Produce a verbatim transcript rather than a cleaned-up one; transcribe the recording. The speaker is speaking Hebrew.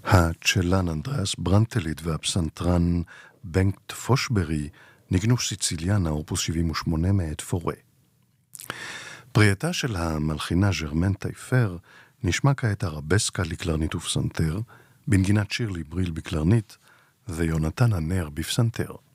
הצ'לן אנדריאס ברנטליט והפסנתרן בנקט פושברי ניגנו סיציליאנה אופוס שבעים ושמונה מאת פורה. פרייתה של המלחינה ז'רמן טייפר נשמע כעת הרבסקה לקלרנית ופסנתר, בנגינת שירלי בריל בקלרנית ויונתן הנר בפסנתר.